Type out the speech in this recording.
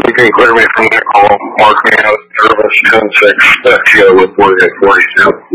You can clear me from that call. Mark me out. Service 10-6. FTO with 4842.